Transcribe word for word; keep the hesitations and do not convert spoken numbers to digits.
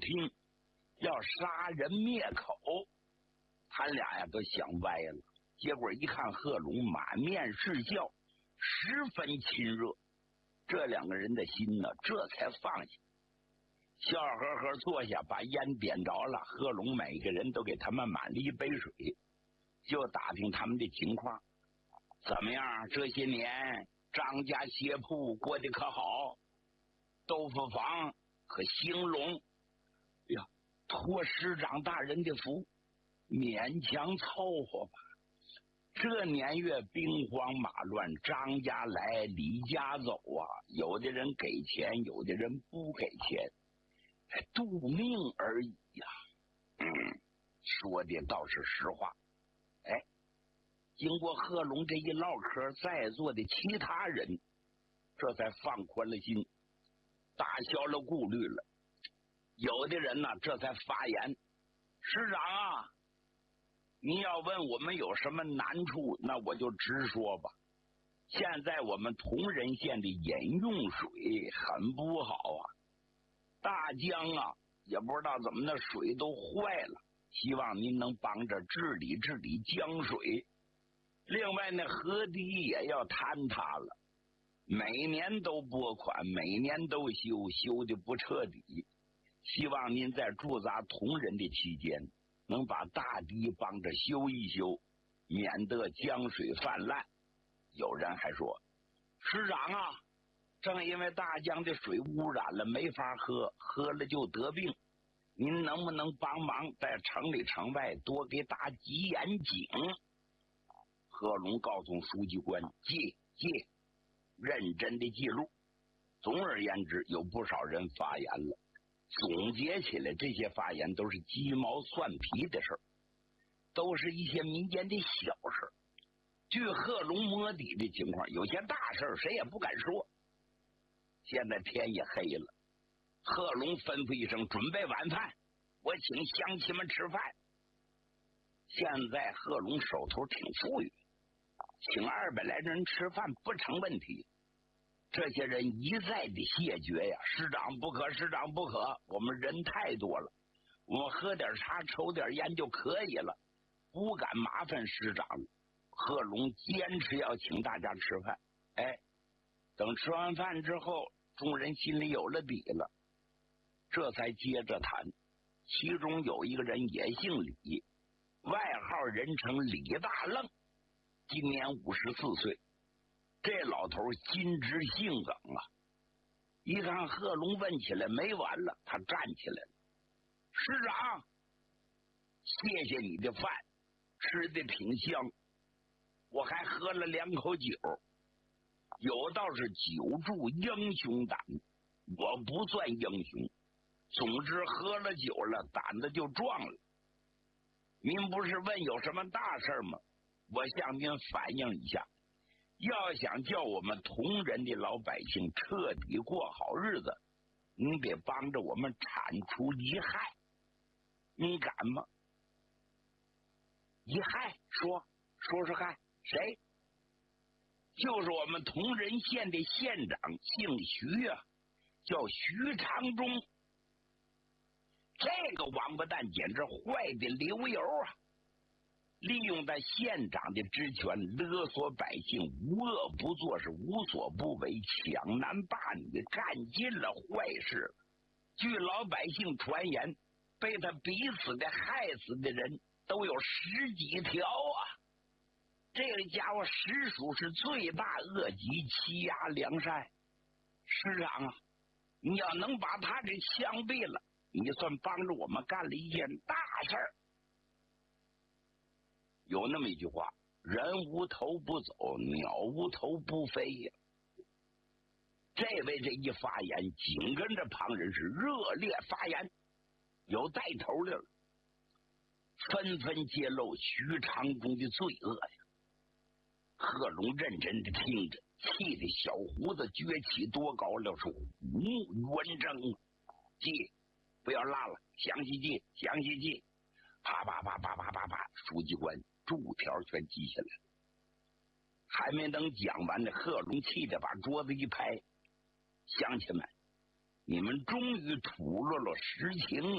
心，要杀人灭口。他俩呀都想歪了，结果一看贺龙满面是笑，十分亲热，这两个人的心呢这才放下，笑呵呵坐下，把烟点着了。贺龙每个人都给他们满了一杯水，就打听他们的情况。怎么样？这些年张家鞋铺过得可好？豆腐坊和兴隆，呀，托师长大人的福，勉强凑合吧。这年月兵荒马乱，张家来李家走啊，有的人给钱，有的人不给钱，度命而已呀、啊。嗯，说的倒是实话。哎，经过贺龙这一唠嗑，在座的其他人这才放宽了心，打消了顾虑了。有的人呢，这才发言：“师长啊，你要问我们有什么难处，那我就直说吧。现在我们铜仁县的饮用水很不好啊，大江啊也不知道怎么的水都坏了，希望您能帮着治理治理江水。另外呢，河堤也要坍塌了，每年都拨款，每年都修，修的不彻底。希望您在驻扎铜仁的期间，能把大堤帮着修一修，免得江水泛滥。”有人还说：“师长啊，正因为大江的水污染了，没法喝，喝了就得病。您能不能帮忙在城里城外多给打几眼井？”贺龙告诉书记官：“记记，认真的记录。”总而言之，有不少人发言了。总结起来，这些发言都是鸡毛蒜皮的事儿，都是一些民间的小事儿。据贺龙摸底的情况，有些大事儿谁也不敢说。现在天也黑了，贺龙吩咐一声：“准备晚饭，我请乡亲们吃饭。”现在贺龙手头挺富裕，请二百来人吃饭不成问题。这些人一再的谢绝呀：“师长不可，师长不可，我们人太多了，我们喝点茶抽点烟就可以了，不敢麻烦师长。”贺龙坚持要请大家吃饭。哎，等吃完饭之后，众人心里有了底了，这才接着谈。其中有一个人也姓李，外号人称李大愣，今年五十四岁。这老头心直性梗啊，一看贺龙问起来没完了，他站起来了：“师长，谢谢你的饭，吃的挺香，我还喝了两口酒，有道是酒助英雄胆，我不算英雄，总之喝了酒了，胆子就壮了。您不是问有什么大事吗？我向您反映一下，要想叫我们铜仁的老百姓彻底过好日子，您得帮着我们铲除遗害，您敢吗？”遗害，说说说看，谁？就是我们铜仁县的县长，姓徐啊，叫徐长中。这个王八蛋简直坏的流油啊！利用他县长的职权勒索百姓，无恶不作，是无所不为，抢男霸女，干尽了坏事。据老百姓传言，被他逼死的害死的人都有十几条啊！这个家伙实属是罪大恶极，欺压良善。师长啊，你要能把他给枪毙了，你算帮着我们干了一件大事儿。有那么一句话：人无头不走，鸟无头不飞呀。这位这一发言，紧跟着旁人是热烈发言，有带头的了，纷纷揭露徐长中的罪恶呀。贺龙认真的听着，气得小胡子撅起多高了，是虎目圆睁。记，不要落了，详细记，详细记。啪啪啪啪啪啪啪，书记官注条全记下来了。还没等讲完呢，贺龙气得把桌子一拍：“乡亲们，你们终于吐露了实情啊！